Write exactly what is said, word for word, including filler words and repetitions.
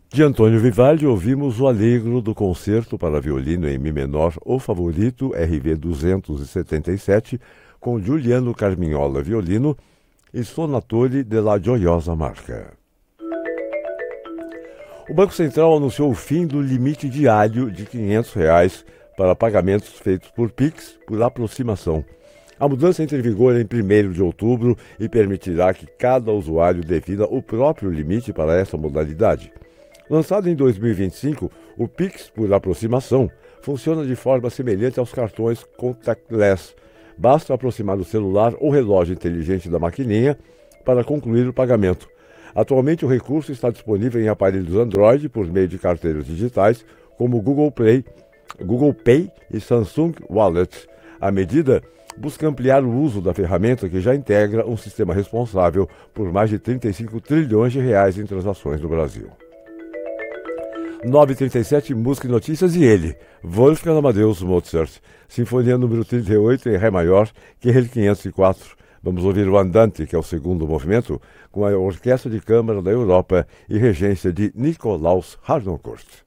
De Antônio Vivaldi, ouvimos o Allegro do Concerto para Violino em Mi menor, o favorito, R V duzentos e setenta e sete, com Giuliano Carmignola, violino, e Sonatore della Gioiosa Marca. O Banco Central anunciou o fim do limite diário de quinhentos reais para pagamentos feitos por Pix por aproximação. A mudança entra em vigor em primeiro de outubro e permitirá que cada usuário defina o próprio limite para essa modalidade. Lançado em dois mil e vinte e cinco, o Pix por aproximação funciona de forma semelhante aos cartões contactless. Basta aproximar o celular ou relógio inteligente da maquininha para concluir o pagamento. Atualmente, o recurso está disponível em aparelhos Android por meio de carteiras digitais como Google Play, Google Pay e Samsung Wallet. A medida busca ampliar o uso da ferramenta que já integra um sistema responsável por mais de trinta e cinco trilhões de reais em transações no Brasil. nove e trinta e sete, Música e Notícias, e ele, Wolfgang Amadeus Mozart, Sinfonia número trinta e oito em Ré maior, Q L quinhentos e quatro. Vamos ouvir o Andante, que é o segundo movimento, com a Orquestra de Câmara da Europa e regência de Nikolaus Harnoncourt.